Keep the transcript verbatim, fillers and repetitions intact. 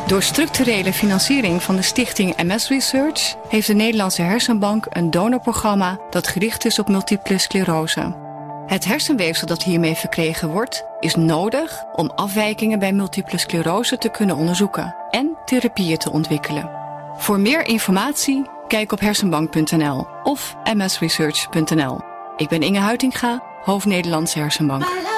Door structurele financiering van de stichting M S Research heeft de Nederlandse Hersenbank een donorprogramma dat gericht is op multiple sclerose. Het hersenweefsel dat hiermee verkregen wordt, is nodig om afwijkingen bij multiple sclerose te kunnen onderzoeken en therapieën te ontwikkelen. Voor meer informatie, kijk op hersenbank punt n l of m s research punt n l. Ik ben Inge Huitinga, hoofd Nederlandse Hersenbank.